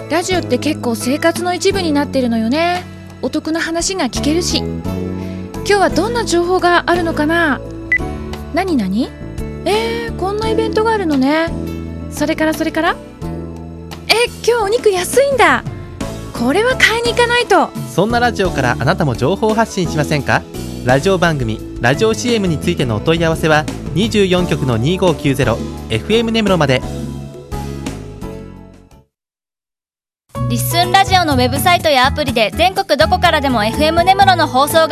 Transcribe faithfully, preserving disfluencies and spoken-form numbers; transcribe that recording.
ラジオって結構生活の一部になってるのよね。お得な話が聞けるし。今日はどんな情報があるのかな。何何えー、こんなイベントがあるのね。それからそれからえ、今日お肉安いんだ。これは買いに行かないと。 そんなラジオからあなたも情報発信しませんか？ラジオ番組、ラジオ シーエム についてのお問い合わせはにじゅうよん局のにごきゅうゼロ エフエム 根室まで。 リッスンラジオのウェブサイトやアプリで全国どこからでも エフエム 根室の放送が